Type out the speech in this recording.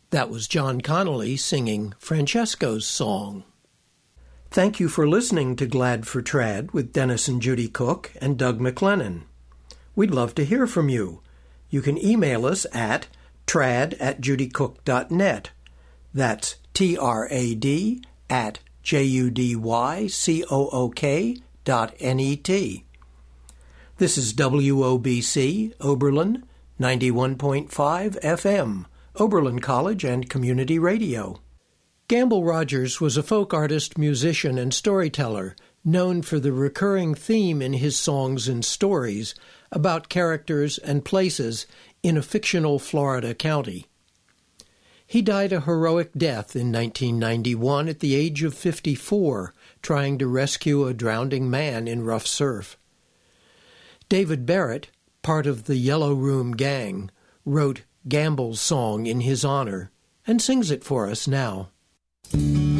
That was John Connolly singing Francesco's Song. Thank you for listening to Glad for Trad with Dennis and Judy Cook and Doug McLennan. We'd love to hear from you. You can email us at trad@judycook.net. That's trad@judycook.net. This is WOBC, Oberlin, 91.5 FM, Oberlin College and Community Radio. Gamble Rogers was a folk artist, musician, and storyteller, known for the recurring theme in his songs and stories about characters and places in a fictional Florida county. He died a heroic death in 1991 at the age of 54, trying to rescue a drowning man in rough surf. David Barrett, part of the Yellow Room Gang, wrote Gamble's song in his honor and sings it for us now.